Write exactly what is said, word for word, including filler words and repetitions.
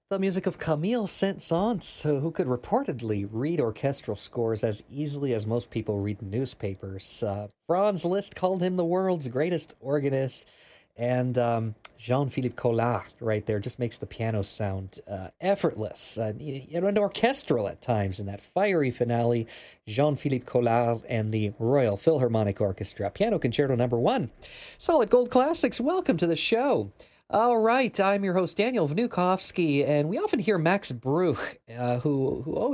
The music of Camille Saint-Saëns, who could reportedly read orchestral scores as easily as most people read newspapers. Uh, Franz Liszt called him the world's greatest organist, and um, Jean-Philippe Collard right there just makes the piano sound uh, effortless uh, and orchestral at times in that fiery finale. Jean-Philippe Collard and the Royal Philharmonic Orchestra, Piano Concerto Number One. Solid Gold Classics, welcome to the show. All right, I'm your host, Daniel Vnukovsky, and we often hear Max Bruch, uh, who, who always